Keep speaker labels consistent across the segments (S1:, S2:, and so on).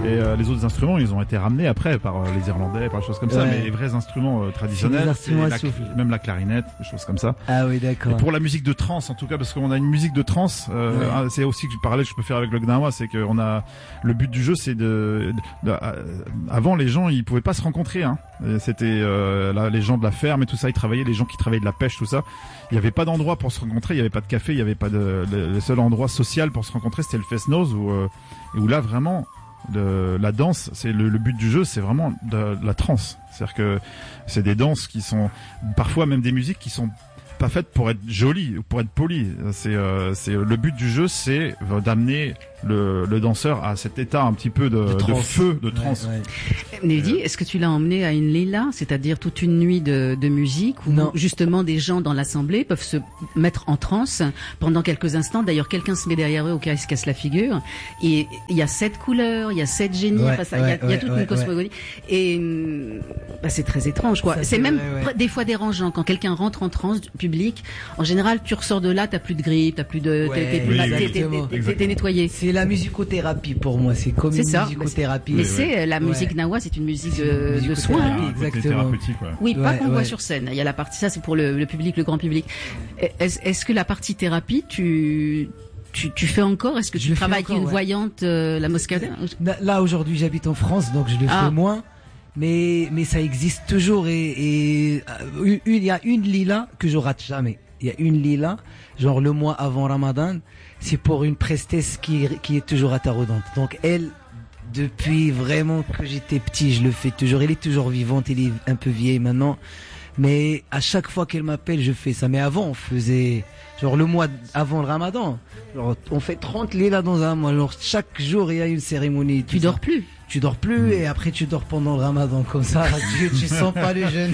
S1: Et les autres instruments, ils ont été ramenés après par les Irlandais, par des choses comme ça. Mais les vrais instruments traditionnels, même la clarinette, des choses comme ça.
S2: Ah oui, d'accord.
S1: Et pour la musique de trance, en tout cas, parce qu'on a une musique de trance, c'est aussi que je parallèle que je peux faire avec le gnawa, c'est qu'on a le but du jeu, c'est avant les gens, ils pouvaient pas se rencontrer. Hein. C'était les gens de la ferme et tout ça, ils travaillaient, les gens qui travaillaient de la pêche, tout ça. Il y avait pas d'endroit pour se rencontrer, il y avait pas de café, il y avait pas le seul endroit social pour se rencontrer, c'était le Fest-Noz où là vraiment la danse, c'est le but du jeu, c'est vraiment de la trance. C'est-à-dire que c'est des danses qui sont parfois même des musiques qui sont pas faites pour être jolies ou pour être polies. C'est le but du jeu, c'est d'amener le danseur à cet état un petit peu de feu, de transe.
S3: Nelly, est-ce que tu l'as emmené à une lila, c'est-à-dire toute une nuit de musique où justement des gens dans l'assemblée peuvent se mettre en transe pendant quelques instants. D'ailleurs, quelqu'un se met derrière eux au cas où il se casse la figure. Et il y a 7 couleurs, il y a 7 génies, il y a toute une cosmogonie. Et c'est très étrange, quoi. C'est même des fois dérangeant quand quelqu'un rentre en transe public. En général, tu ressors de là, t'as plus de grippe, t'as plus de, t'es nettoyé.
S2: C'est la musicothérapie pour moi, c'est comme une musicothérapie.
S3: Mais c'est la musique gnawa, c'est une musique de soins.
S2: Exactement.
S3: Oui, pas qu'on voit sur scène. Il y a la partie, ça c'est pour le public, le grand public. Est-ce que la partie thérapie, tu fais encore? Est-ce que tu travailles avec une voyante, la moscada?
S2: Là aujourd'hui, j'habite en France, donc je le fais moins. Mais ça existe toujours et il y a une lila que je rate jamais. Il y a une lila, genre le mois avant Ramadan, c'est pour une prestesse qui est toujours à Taroudante. Donc elle, depuis vraiment que j'étais petit, je le fais toujours. Elle est toujours vivante, elle est un peu vieille maintenant. Mais à chaque fois qu'elle m'appelle, je fais ça. Mais avant, on faisait, genre le mois avant le Ramadan, genre, on fait 30 lilas dans un mois. Genre chaque jour, il y a une cérémonie.
S3: Tu dors plus?
S2: Tu dors plus et après tu dors pendant le Ramadan comme ça, tu sens pas le jeûne.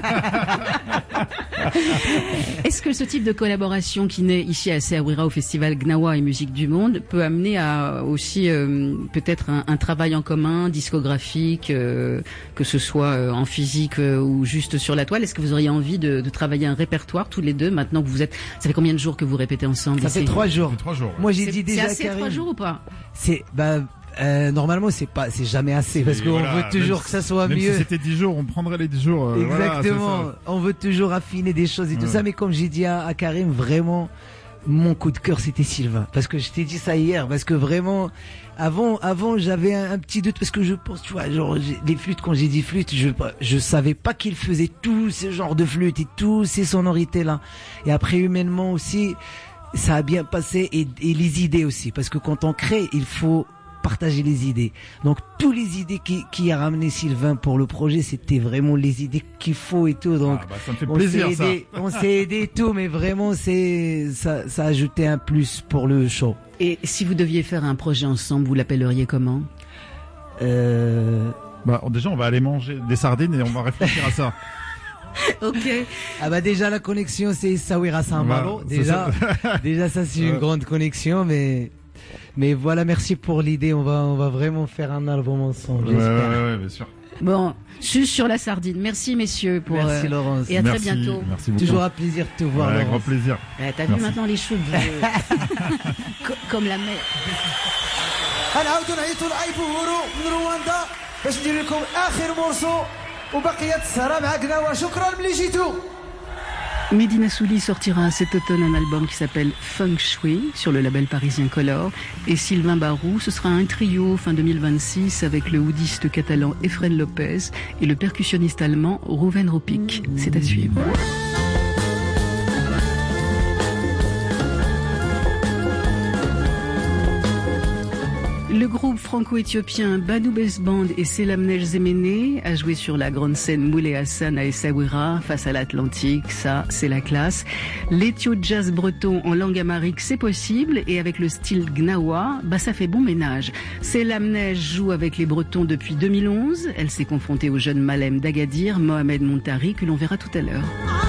S3: Est-ce que ce type de collaboration qui naît ici à Essaouira au festival Gnawa et Musique du Monde peut amener à aussi peut-être un travail en commun, discographique, que ce soit en physique ou juste sur la toile? Est-ce que vous auriez envie de travailler un répertoire tous les deux maintenant que vous êtes? Ça fait combien de jours que vous répétez ensemble?
S2: Ça fait 3 jours. Moi j'ai dit déjà.
S3: C'est assez 3 jours ou pas?
S2: Normalement c'est jamais assez parce qu'on veut toujours que ça soit mieux.
S1: Si c'était 10 jours, on prendrait les 10 jours.
S2: Exactement. On veut toujours affiner des choses et tout ça, mais comme j'ai dit à Karim, vraiment mon coup de cœur c'était Sylvain, parce que je t'ai dit ça hier, parce que vraiment avant j'avais un petit doute parce que je pense, tu vois, genre les flûtes, quand j'ai dit flûte, je savais pas qu'il faisait tout ce genre de flûte et tous ces sonorités là. Et après humainement aussi, ça a bien passé et les idées aussi, parce que quand on crée, il faut partager les idées. Donc tous les idées qui a ramené Sylvain pour le projet, c'était vraiment les idées qu'il faut et tout. Donc
S1: ça me fait plaisir,
S2: on s'est aidé et tout, mais vraiment ça a ajouté un plus pour le show.
S3: Et si vous deviez faire un projet ensemble, vous l'appelleriez comment?
S1: Déjà on va aller manger des sardines et on va réfléchir à ça.
S3: Ok.
S2: Déjà la connexion c'est Essaouira Saint-Malo. Déjà ça c'est une grande connexion, mais voilà, merci pour l'idée. On va vraiment faire un album ensemble.
S1: Ouais, bien sûr.
S3: Bon, sus sur la sardine. Merci messieurs pour.
S2: Merci Laurence.
S3: Et à très bientôt.
S1: Merci beaucoup.
S2: Toujours un plaisir de te voir.
S1: Avec grand plaisir.
S3: T'as vu maintenant les cheveux comme la mer.
S4: غنعاودو نعيطوا لأيبورو من رواندا باش ندير لكم آخر مورسو وبقية السهرة مع قناوة. شكرا ملي جيتو.
S3: Medina Souli sortira cet automne un album qui s'appelle Feng Shui sur le label parisien Color. Et Sylvain Barou, ce sera un trio fin 2026 avec le oudiste catalan Efren Lopez et le percussionniste allemand Rouven Ropik. C'est à suivre. Le groupe franco-éthiopien Banu Best Band et Selamnej Zemene a joué sur la grande scène Moulay Hassan à Essaouira face à l'Atlantique. Ça, c'est la classe. L'éthio jazz breton en langue amharique, c'est possible. Et avec le style gnawa, ça fait bon ménage. Selamnej joue avec les Bretons depuis 2011. Elle s'est confrontée au jeune Malem d'Agadir, Mohamed Montari, que l'on verra tout à l'heure.